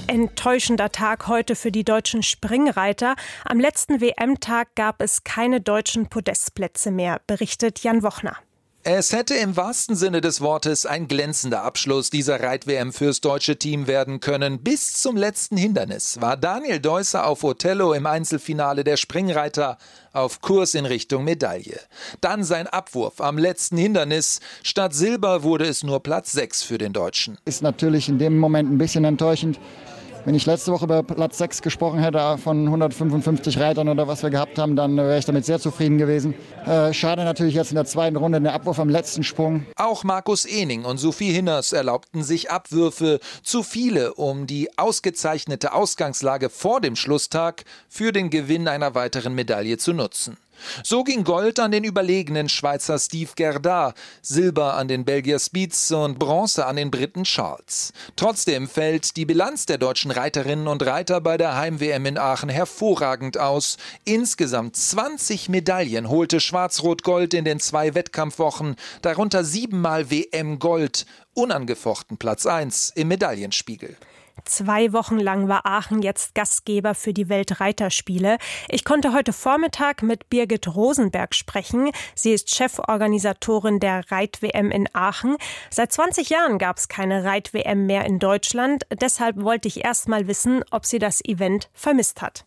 Enttäuschender Tag heute für die deutschen Springreiter. Am letzten WM-Tag gab es keine deutschen Podestplätze mehr, berichtet Jan Wochner. Es hätte im wahrsten Sinne des Wortes ein glänzender Abschluss dieser Reit-WM fürs deutsche Team werden können. Bis zum letzten Hindernis war Daniel Deusser auf Othello im Einzelfinale der Springreiter auf Kurs in Richtung Medaille. Dann sein Abwurf am letzten Hindernis. Statt Silber wurde es nur Platz 6 für den Deutschen. Ist natürlich in dem Moment ein bisschen enttäuschend. Wenn ich letzte Woche über Platz 6 gesprochen hätte von 155 Reitern oder was wir gehabt haben, dann wäre ich damit sehr zufrieden gewesen. Schade natürlich jetzt in der zweiten Runde, der Abwurf am letzten Sprung. Auch Markus Ehning und Sophie Hinners erlaubten sich Abwürfe, zu viele, um die ausgezeichnete Ausgangslage vor dem Schlusstag für den Gewinn einer weiteren Medaille zu nutzen. So ging Gold an den überlegenen Schweizer Steve Gerda, Silber an den Belgier Spietz und Bronze an den Briten Charles. Trotzdem fällt die Bilanz der deutschen Reiterinnen und Reiter bei der Heim-WM in Aachen hervorragend aus. Insgesamt 20 Medaillen holte Schwarz-Rot-Gold in den 2 Wettkampfwochen, darunter 7-mal WM-Gold, unangefochten Platz 1 im Medaillenspiegel. 2 Wochen lang war Aachen jetzt Gastgeber für die Weltreiterspiele. Ich konnte heute Vormittag mit Birgit Rosenberg sprechen. Sie ist Cheforganisatorin der Reit-WM in Aachen. Seit 20 Jahren gab es keine Reit-WM mehr in Deutschland. Deshalb wollte ich erst mal wissen, ob sie das Event vermisst hat.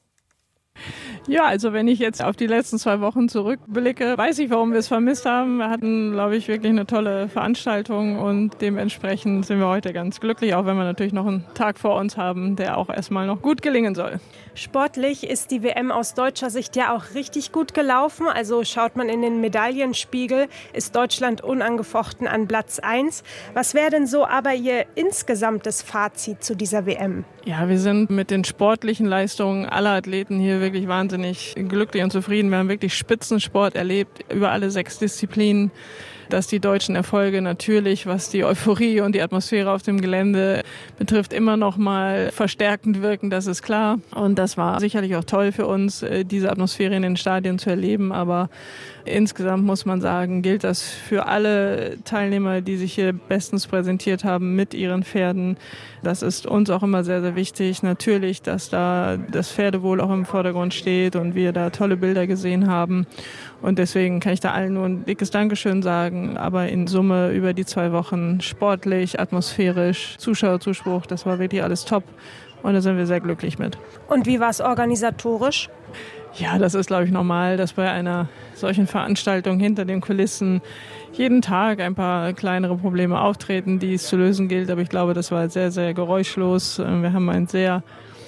Ja, also wenn ich jetzt auf die letzten 2 Wochen zurückblicke, weiß ich, warum wir es vermisst haben. Wir hatten, glaube ich, wirklich eine tolle Veranstaltung und dementsprechend sind wir heute ganz glücklich, auch wenn wir natürlich noch einen Tag vor uns haben, der auch erstmal noch gut gelingen soll. Sportlich ist die WM aus deutscher Sicht ja auch richtig gut gelaufen. Also schaut man in den Medaillenspiegel, ist Deutschland unangefochten an Platz 1. Was wäre denn so aber Ihr insgesamtes Fazit zu dieser WM? Ja, wir sind mit den sportlichen Leistungen aller Athleten hier wirklich wahnsinnig glücklich und zufrieden. Wir haben wirklich Spitzensport erlebt über alle 6 Disziplinen. Dass die deutschen Erfolge natürlich, was die Euphorie und die Atmosphäre auf dem Gelände betrifft, immer noch mal verstärkend wirken, das ist klar. Und das war sicherlich auch toll für uns, diese Atmosphäre in den Stadien zu erleben. Aber insgesamt muss man sagen, gilt das für alle Teilnehmer, die sich hier bestens präsentiert haben mit ihren Pferden. Das ist uns auch immer sehr, sehr wichtig. Natürlich, dass da das Pferdewohl auch im Vordergrund steht und wir da tolle Bilder gesehen haben. Und deswegen kann ich da allen nur ein dickes Dankeschön sagen. Aber in Summe über die 2 Wochen sportlich, atmosphärisch, Zuschauerzuspruch, das war wirklich alles top. Und da sind wir sehr glücklich mit. Und wie war es organisatorisch? Ja, das ist, glaube ich, normal, dass bei einer solchen Veranstaltung hinter den Kulissen jeden Tag ein paar kleinere Probleme auftreten, die es zu lösen gilt. Aber ich glaube, das war sehr, sehr geräuschlos. Wir haben ein sehr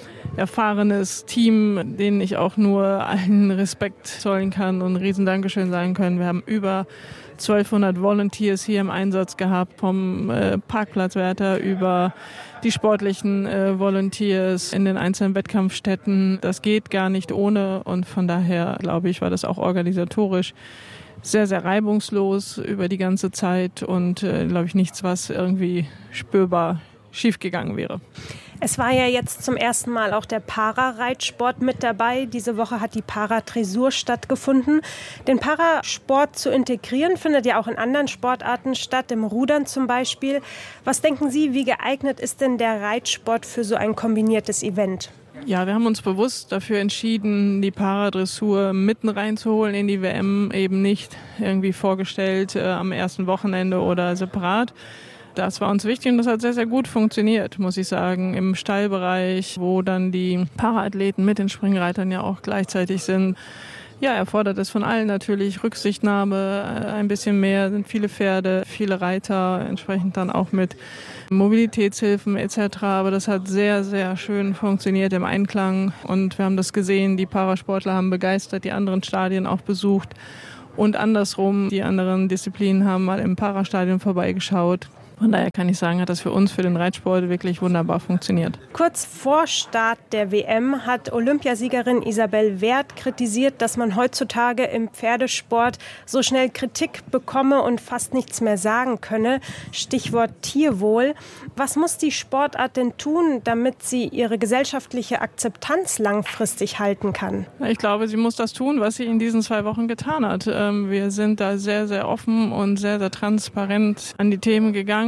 erfahrenes Team, denen ich auch nur allen Respekt zollen kann und ein riesen Dankeschön sagen können. Wir haben über 1200 Volunteers hier im Einsatz gehabt, vom Parkplatzwärter über die sportlichen Volunteers in den einzelnen Wettkampfstätten. Das geht gar nicht ohne und von daher, glaube ich, war das auch organisatorisch sehr, sehr reibungslos über die ganze Zeit und, glaube ich, nichts, was irgendwie spürbar schiefgegangen wäre. Es war ja jetzt zum ersten Mal auch der Parareitsport mit dabei. Diese Woche hat die Paradressur stattgefunden. Den Parasport zu integrieren findet ja auch in anderen Sportarten statt, im Rudern zum Beispiel. Was denken Sie, wie geeignet ist denn der Reitsport für so ein kombiniertes Event? Ja, wir haben uns bewusst dafür entschieden, die Paradressur mitten reinzuholen in die WM, eben nicht irgendwie vorgestellt am ersten Wochenende oder separat. Das war uns wichtig und das hat sehr, sehr gut funktioniert, muss ich sagen, im Stallbereich, wo dann die Paraathleten mit den Springreitern ja auch gleichzeitig sind. Ja, erfordert es von allen natürlich Rücksichtnahme, ein bisschen mehr, sind viele Pferde, viele Reiter, entsprechend dann auch mit Mobilitätshilfen etc. Aber das hat sehr, sehr schön funktioniert im Einklang und wir haben das gesehen, die Parasportler haben begeistert, die anderen Stadien auch besucht und andersrum, die anderen Disziplinen haben mal im Parastadion vorbeigeschaut. Von daher kann ich sagen, hat das für uns, für den Reitsport wirklich wunderbar funktioniert. Kurz vor Start der WM hat Olympiasiegerin Isabel Werth kritisiert, dass man heutzutage im Pferdesport so schnell Kritik bekomme und fast nichts mehr sagen könne. Stichwort Tierwohl. Was muss die Sportart denn tun, damit sie ihre gesellschaftliche Akzeptanz langfristig halten kann? Ich glaube, sie muss das tun, was sie in diesen 2 Wochen getan hat. Wir sind da sehr, sehr offen und sehr, sehr transparent an die Themen gegangen.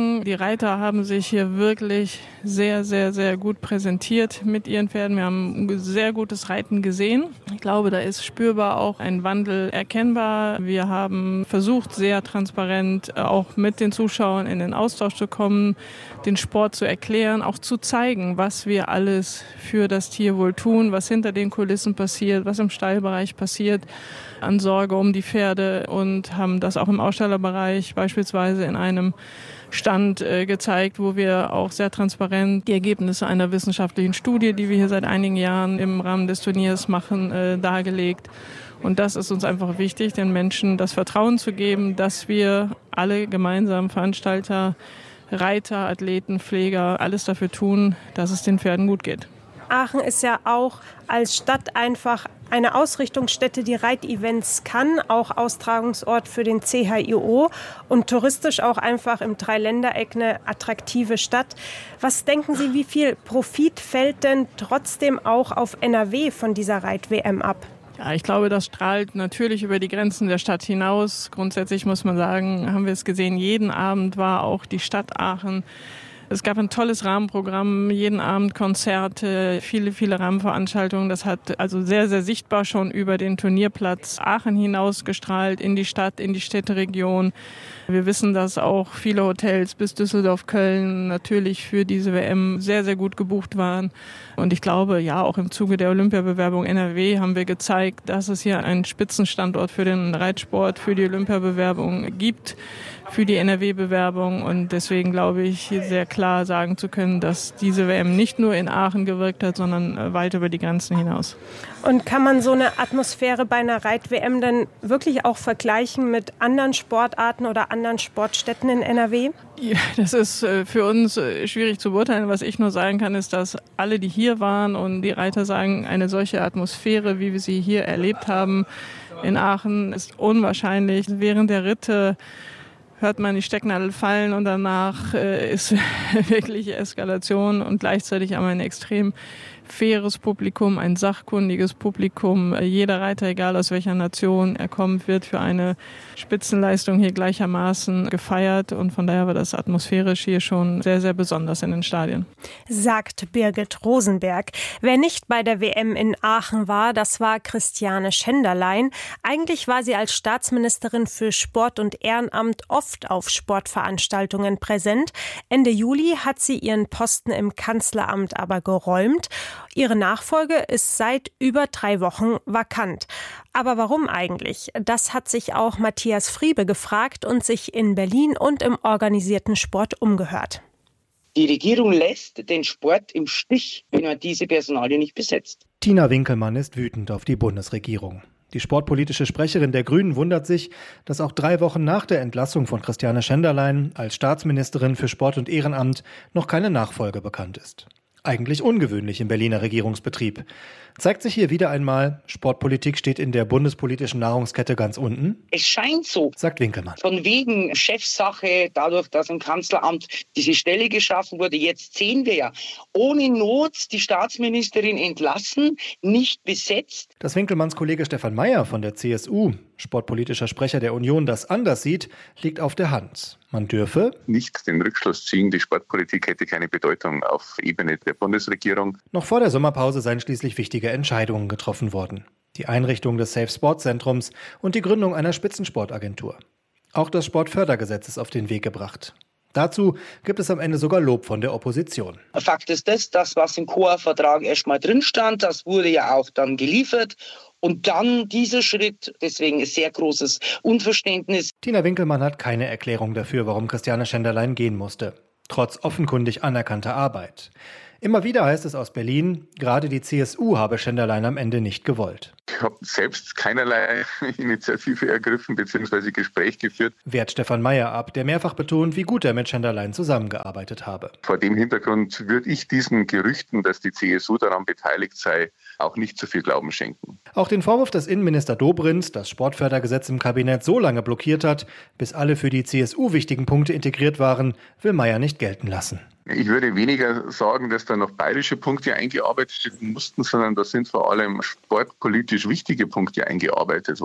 sagen, die Reiter haben sich hier wirklich sehr, sehr, sehr gut präsentiert mit ihren Pferden. Wir haben ein sehr gutes Reiten gesehen. Ich glaube, da ist spürbar auch ein Wandel erkennbar. Wir haben versucht, sehr transparent auch mit den Zuschauern in den Austausch zu kommen, den Sport zu erklären, auch zu zeigen, was wir alles für das Tierwohl tun, was hinter den Kulissen passiert, was im Stallbereich passiert an Sorge um die Pferde, und haben das auch im Ausstellerbereich beispielsweise in einem Stand gezeigt, wo wir auch sehr transparent die Ergebnisse einer wissenschaftlichen Studie, die wir hier seit einigen Jahren im Rahmen des Turniers machen, dargelegt. Und das ist uns einfach wichtig, den Menschen das Vertrauen zu geben, dass wir alle gemeinsam, Veranstalter, Reiter, Athleten, Pfleger, alles dafür tun, dass es den Pferden gut geht. Aachen ist ja auch als Stadt einfach eine Ausrichtungsstätte, die Reitevents kann, auch Austragungsort für den CHIO und touristisch auch einfach im Dreiländereck eine attraktive Stadt. Was denken Sie, wie viel Profit fällt denn trotzdem auch auf NRW von dieser Reit-WM ab? Ja, ich glaube, das strahlt natürlich über die Grenzen der Stadt hinaus. Grundsätzlich muss man sagen, haben wir es gesehen, jeden Abend war auch die Stadt Aachen. Es gab ein tolles Rahmenprogramm, jeden Abend Konzerte, viele, viele Rahmenveranstaltungen. Das hat also sehr, sehr sichtbar schon über den Turnierplatz Aachen hinaus gestrahlt, in die Stadt, in die Städteregion. Wir wissen, dass auch viele Hotels bis Düsseldorf, Köln natürlich für diese WM sehr, sehr gut gebucht waren. Und ich glaube, ja, auch im Zuge der Olympiabewerbung NRW haben wir gezeigt, dass es hier einen Spitzenstandort für den Reitsport, für die Olympiabewerbung gibt, für die NRW-Bewerbung. Und deswegen glaube ich, sehr klar sagen zu können, dass diese WM nicht nur in Aachen gewirkt hat, sondern weit über die Grenzen hinaus. Und kann man so eine Atmosphäre bei einer Reit-WM dann wirklich auch vergleichen mit anderen Sportarten oder anderen Sportstätten in NRW? Ja, das ist für uns schwierig zu beurteilen. Was ich nur sagen kann, ist, dass alle, die hier waren und die Reiter sagen, eine solche Atmosphäre, wie wir sie hier erlebt haben in Aachen, ist unwahrscheinlich. Während der Ritte hört man die Stecknadel fallen und danach ist wirklich Eskalation und gleichzeitig aber ein extrem faires Publikum, ein sachkundiges Publikum. Jeder Reiter, egal aus welcher Nation er kommt, wird für eine Spitzenleistung hier gleichermaßen gefeiert. Und von daher war das atmosphärisch hier schon sehr, sehr besonders in den Stadien. Sagt Birgit Rosenberg. Wer nicht bei der WM in Aachen war, das war Christiane Schenderlein. Eigentlich war sie als Staatsministerin für Sport und Ehrenamt oft auf Sportveranstaltungen präsent. Ende Juli hat sie ihren Posten im Kanzleramt aber geräumt. Ihre Nachfolge ist seit über 3 Wochen vakant. Aber warum eigentlich? Das hat sich auch Matthias Friebe gefragt und sich in Berlin und im organisierten Sport umgehört. Die Regierung lässt den Sport im Stich, wenn man diese Personalie nicht besetzt. Tina Winkelmann ist wütend auf die Bundesregierung. Die sportpolitische Sprecherin der Grünen wundert sich, dass auch 3 Wochen nach der Entlassung von Christiane Schenderlein als Staatsministerin für Sport und Ehrenamt noch keine Nachfolge bekannt ist. Eigentlich ungewöhnlich im Berliner Regierungsbetrieb. Zeigt sich hier wieder einmal, Sportpolitik steht in der bundespolitischen Nahrungskette ganz unten? Es scheint so, sagt Winkelmann. Von wegen Chefsache, dadurch, dass im Kanzleramt diese Stelle geschaffen wurde. Jetzt sehen wir ja, ohne Not die Staatsministerin entlassen, nicht besetzt. Dass Winkelmanns Kollege Stefan Mayer von der CSU, sportpolitischer Sprecher der Union, das anders sieht, liegt auf der Hand. Man dürfe nicht den Rückschluss ziehen, die Sportpolitik hätte keine Bedeutung auf Ebene der Bundesregierung. Noch vor der Sommerpause seien schließlich wichtige Entscheidungen getroffen worden. Die Einrichtung des Safe Sport Zentrums und die Gründung einer Spitzensportagentur. Auch das Sportfördergesetz ist auf den Weg gebracht. Dazu gibt es am Ende sogar Lob von der Opposition. Fakt ist das, was im COA-Vertrag erstmal drin stand, das wurde ja auch dann geliefert. Und dann dieser Schritt, deswegen ist sehr großes Unverständnis. Tina Winkelmann hat keine Erklärung dafür, warum Christiane Schenderlein gehen musste. Trotz offenkundig anerkannter Arbeit. Immer wieder heißt es aus Berlin, gerade die CSU habe Schenderlein am Ende nicht gewollt. Ich habe selbst keinerlei Initiative ergriffen bzw. Gespräch geführt. Wehrt Stefan Mayer ab, der mehrfach betont, wie gut er mit Schenderlein zusammengearbeitet habe. Vor dem Hintergrund würde ich diesen Gerüchten, dass die CSU daran beteiligt sei, auch nicht so viel Glauben schenken. Auch den Vorwurf, dass Innenminister Dobrindt das Sportfördergesetz im Kabinett so lange blockiert hat, bis alle für die CSU wichtigen Punkte integriert waren, will Mayer nicht gelten lassen. Ich würde weniger sagen, dass da noch bayerische Punkte eingearbeitet werden mussten, sondern da sind vor allem sportpolitisch wichtige Punkte eingearbeitet worden.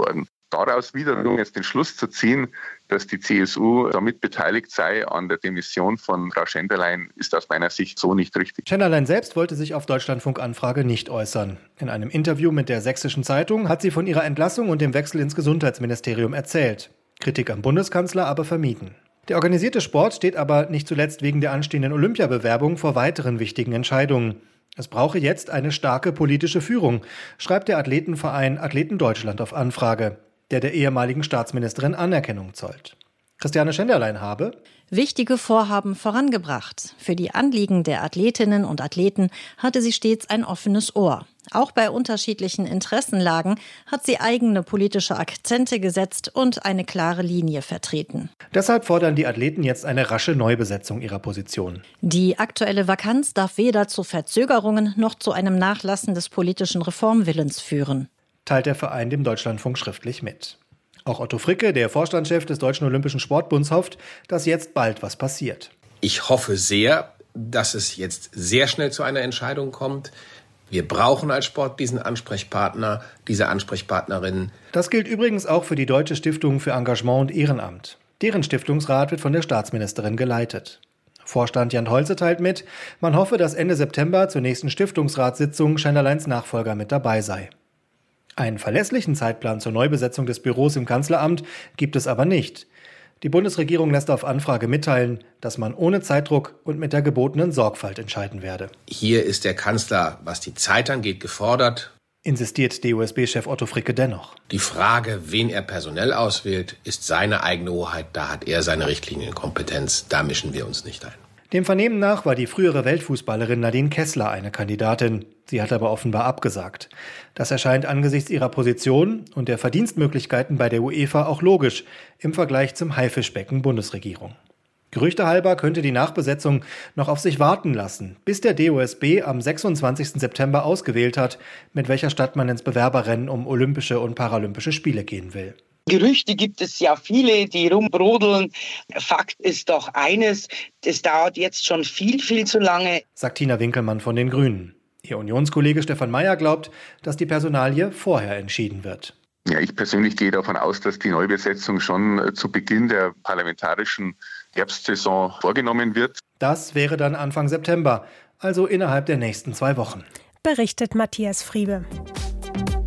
Daraus wiederum jetzt den Schluss zu ziehen, dass die CSU damit beteiligt sei an der Demission von Frau Schenderlein, ist aus meiner Sicht so nicht richtig. Schenderlein selbst wollte sich auf Deutschlandfunk-Anfrage nicht äußern. In einem Interview mit der Sächsischen Zeitung hat sie von ihrer Entlassung und dem Wechsel ins Gesundheitsministerium erzählt. Kritik am Bundeskanzler aber vermieden. Der organisierte Sport steht aber nicht zuletzt wegen der anstehenden Olympiabewerbung vor weiteren wichtigen Entscheidungen. Es brauche jetzt eine starke politische Führung, schreibt der Athletenverein Athleten Deutschland auf Anfrage, der ehemaligen Staatsministerin Anerkennung zollt. Christiane Schenderlein habe wichtige Vorhaben vorangebracht. Für die Anliegen der Athletinnen und Athleten hatte sie stets ein offenes Ohr. Auch bei unterschiedlichen Interessenlagen hat sie eigene politische Akzente gesetzt und eine klare Linie vertreten. Deshalb fordern die Athleten jetzt eine rasche Neubesetzung ihrer Position. Die aktuelle Vakanz darf weder zu Verzögerungen noch zu einem Nachlassen des politischen Reformwillens führen, teilt der Verein dem Deutschlandfunk schriftlich mit. Auch Otto Fricke, der Vorstandschef des Deutschen Olympischen Sportbunds, hofft, dass jetzt bald was passiert. Ich hoffe sehr, dass es jetzt sehr schnell zu einer Entscheidung kommt. Wir brauchen als Sport diesen Ansprechpartner, diese Ansprechpartnerin. Das gilt übrigens auch für die Deutsche Stiftung für Engagement und Ehrenamt. Deren Stiftungsrat wird von der Staatsministerin geleitet. Vorstand Jan Holze teilt mit, man hoffe, dass Ende September zur nächsten Stiftungsratssitzung Schenderleins Nachfolger mit dabei sei. Einen verlässlichen Zeitplan zur Neubesetzung des Büros im Kanzleramt gibt es aber nicht. Die Bundesregierung lässt auf Anfrage mitteilen, dass man ohne Zeitdruck und mit der gebotenen Sorgfalt entscheiden werde. Hier ist der Kanzler, was die Zeit angeht, gefordert, insistiert DOSB-Chef Otto Fricke dennoch. Die Frage, wen er personell auswählt, ist seine eigene Hoheit. Da hat er seine Richtlinienkompetenz. Da mischen wir uns nicht ein. Dem Vernehmen nach war die frühere Weltfußballerin Nadine Kessler eine Kandidatin. Sie hat aber offenbar abgesagt. Das erscheint angesichts ihrer Position und der Verdienstmöglichkeiten bei der UEFA auch logisch im Vergleich zum Haifischbecken Bundesregierung. Gerüchtehalber könnte die Nachbesetzung noch auf sich warten lassen, bis der DOSB am 26. September ausgewählt hat, mit welcher Stadt man ins Bewerberrennen um Olympische und Paralympische Spiele gehen will. Gerüchte gibt es ja viele, die rumbrodeln. Fakt ist doch eines, es dauert jetzt schon viel, viel zu lange, sagt Tina Winkelmann von den Grünen. Ihr Unionskollege Stefan Mayer glaubt, dass die Personalie vorher entschieden wird. Ja, ich persönlich gehe davon aus, dass die Neubesetzung schon zu Beginn der parlamentarischen Herbstsaison vorgenommen wird. Das wäre dann Anfang September, also innerhalb der nächsten 2 Wochen. Berichtet Matthias Friebe.